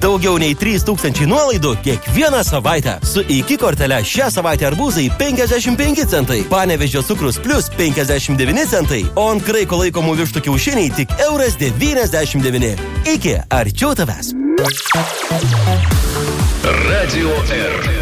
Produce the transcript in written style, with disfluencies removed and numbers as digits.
Daugiau nei 3000 nuolaidų kiekvieną savaitę. Su iki kortele šią savaitę arbūzai 55 centai, Panevėžio cukrus plus 59 centai, o ant kraiko laikomų vištų kiaušiniai tik €1,99. Iki arčiau tavęs. Radio R.